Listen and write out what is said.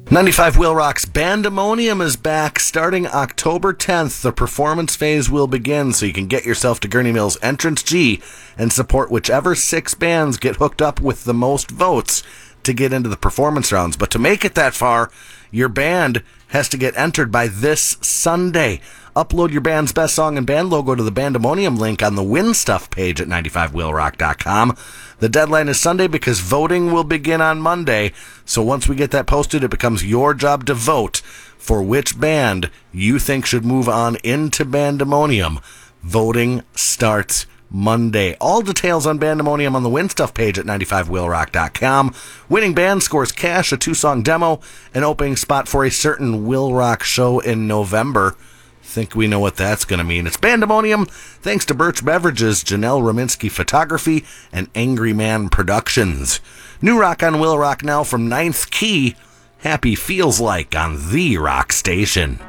95 Will Rock's Bandemonium is back starting October 10th. The performance phase will begin, so you can get yourself to Gurney Mills Entrance G and support whichever 6 bands get hooked up with the most votes to get into the performance rounds. But to make it that far, your band has to get entered by this Sunday. Upload your band's best song and band logo to the Bandemonium link on the Win Stuff page at 95willrock.com. The deadline is Sunday because voting will begin on Monday. So once we get that posted, it becomes your job to vote for which band you think should move on into Bandemonium. Voting starts Monday. All details on Bandemonium on the Win Stuff page at 95willrock.com. Winning band scores cash, a 2-song demo, an opening spot for a certain Will Rock show in November. Think we know what that's going to mean. It's Bandemonium, thanks to Birch Beverages, Janelle Rominski Photography, and Angry Man Productions. New rock on Will Rock now from Ninth Key. Happy Feels Like on The Rock Station.